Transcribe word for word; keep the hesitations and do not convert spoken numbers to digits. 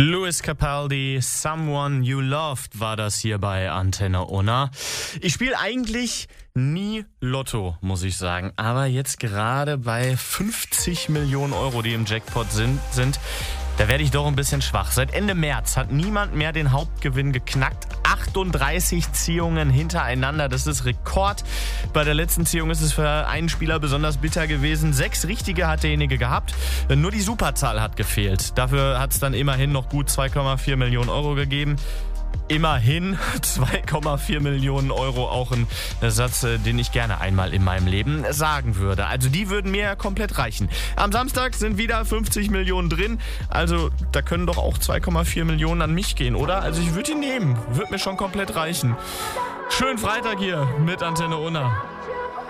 Lewis Capaldi, Someone You Loved war das hier bei Antenne Unna. Ich spiele eigentlich nie Lotto, muss ich sagen. Aber jetzt gerade bei fünfzig Millionen Euro, die im Jackpot sind, sind da werde ich doch ein bisschen schwach. Seit Ende März hat niemand mehr den Hauptgewinn geknackt. achtunddreißig Ziehungen hintereinander, das ist Rekord. Bei der letzten Ziehung ist es für einen Spieler besonders bitter gewesen. Sechs richtige hat derjenige gehabt, nur die Superzahl hat gefehlt. Dafür hat es dann immerhin noch gut zwei Komma vier Millionen Euro gegeben. Immerhin zwei Komma vier Millionen Euro, auch ein Satz, den ich gerne einmal in meinem Leben sagen würde. Also die würden mir ja komplett reichen. Am Samstag sind wieder fünfzig Millionen drin, also da können doch auch zwei Komma vier Millionen an mich gehen, oder? Also ich würde die nehmen, würde mir schon komplett reichen. Schönen Freitag hier mit Antenne Unna.